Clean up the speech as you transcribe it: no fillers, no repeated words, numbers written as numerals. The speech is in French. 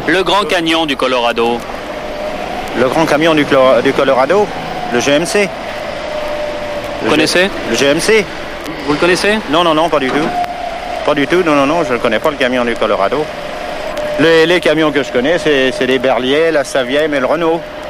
Le Grand Canyon du Colorado. Le Grand Canyon du Colorado, le GMC. Vous connaissez? Le GMC? Vous le connaissez? Non, pas du tout. Pas du tout, non, je ne connais pas le camion du Colorado. Les camions que je connais, c'est les Berliet, la Saviem et le Renault.